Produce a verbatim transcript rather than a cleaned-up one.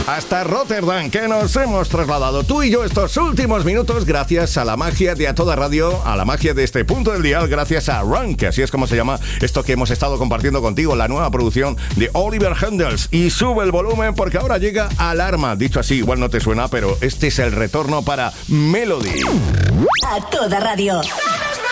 hasta Rotterdam, que nos hemos trasladado tú y yo estos últimos minutos gracias a la magia de A Toda Radio, a la magia de este punto del dial, gracias a Run, que así es como se llama esto que hemos estado compartiendo contigo, la nueva producción de Oliver Heldens. Y sube el volumen porque ahora llega Alarma. Dicho así, igual no te suena, pero este es el retorno para Melody. A Toda Radio.